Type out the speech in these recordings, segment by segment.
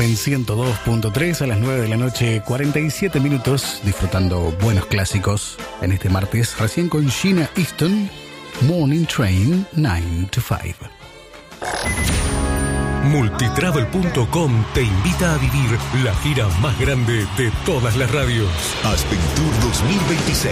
en 102.3 a las 9 de la noche, 47 minutos, disfrutando buenos clásicos en este martes, recién con Sheena Easton, Morning Train 9 to 5. Multitravel.com te invita a vivir la gira más grande de todas las radios. Aspen Tour 2026.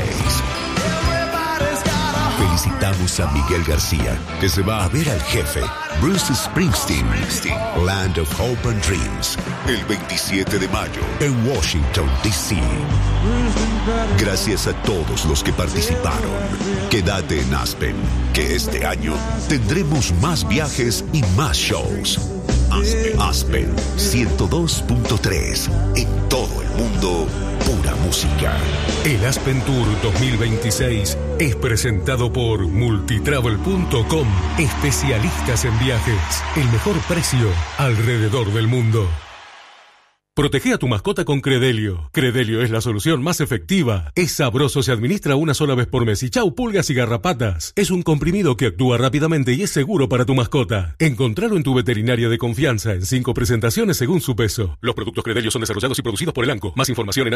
Felicitamos a Miguel García, que se va a ver al jefe, Bruce Springsteen, Land of Hope and Dreams, el 27 de mayo en Washington, D.C. Gracias a todos los que participaron. Quédate en Aspen, que este año tendremos más viajes y más shows. Aspen 102.3, en todo el mundo, pura música. El Aspen Tour 2026 es presentado por Multitravel.com, especialistas en viajes, el mejor precio alrededor del mundo. Protege a tu mascota con Credelio. Credelio es la solución más efectiva. Es sabroso, se administra una sola vez por mes y chau pulgas y garrapatas. Es un comprimido que actúa rápidamente y es seguro para tu mascota. Encontralo en tu veterinaria de confianza en 5 presentaciones según su peso. Los productos Credelio son desarrollados y producidos por Elanco. Más información en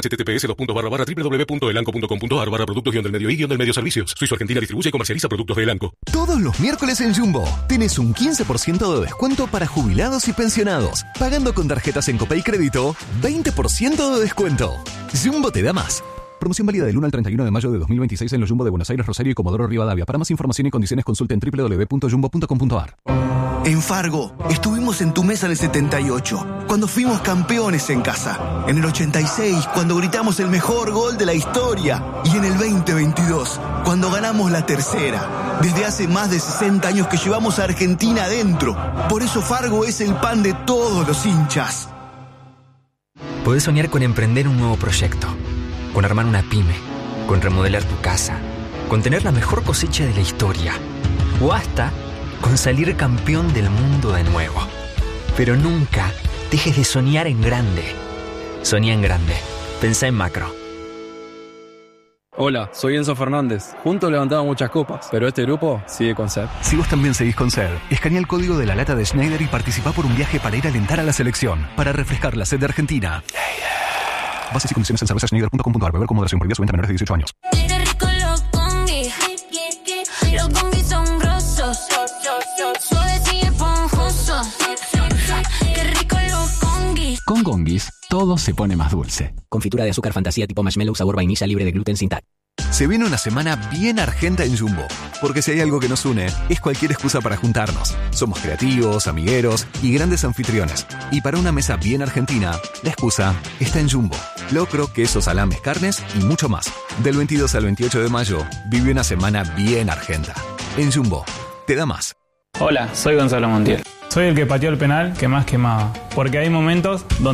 https://www.elanco.com.ar/productos-del-medio servicios. Suizo Argentina distribuye y comercializa productos de Elanco. Todos los miércoles en Jumbo tenés un 15% de descuento para jubilados y pensionados. Pagando con tarjetas en Copay Crédito, 20% de descuento. Jumbo te da más. Promoción válida del 1 al 31 de mayo de 2026 en los Jumbo de Buenos Aires, Rosario y Comodoro Rivadavia. Para más información y condiciones consulte en www.jumbo.com.ar. En Fargo, estuvimos en tu mesa en el 78, cuando fuimos campeones en casa. En el 86, cuando gritamos el mejor gol de la historia. Y en el 2022, cuando ganamos la tercera. Desde hace más de 60 años que llevamos a Argentina adentro. Por eso Fargo es el pan de todos los hinchas. Podés soñar con emprender un nuevo proyecto, con armar una pyme, con remodelar tu casa, con tener la mejor cosecha de la historia, o hasta con salir campeón del mundo de nuevo. Pero nunca dejes de soñar en grande. Soñá en grande. Pensá en macro. Hola, soy Enzo Fernández. Juntos levantamos muchas copas, pero este grupo sigue con sed. Si vos también seguís con sed, escanea el código de la lata de Schneider y participá por un viaje para ir a alentar a la selección, para refrescar la sed de Argentina. Bases y condiciones en cervezaschneider.com.ar. Beber con moderación. Prohibida su venta a menores de 18 años. Los congis son grosos, suaves y esponjosos. Qué rico los congis. Con Gongis, todo se pone más dulce. Confitura de azúcar fantasía tipo marshmallow sabor vainilla libre de gluten sin TAC. Se viene una semana bien argenta en Jumbo, porque si hay algo que nos une, es cualquier excusa para juntarnos. Somos creativos, amigueros y grandes anfitriones. Y para una mesa bien argentina, la excusa está en Jumbo. Locro, quesos, salames, carnes y mucho más. Del 22 al 28 de mayo, vive una semana bien argenta. En Jumbo, te da más. Hola, soy Gonzalo Montiel. Soy el que pateó el penal que más quemaba, porque hay momentos donde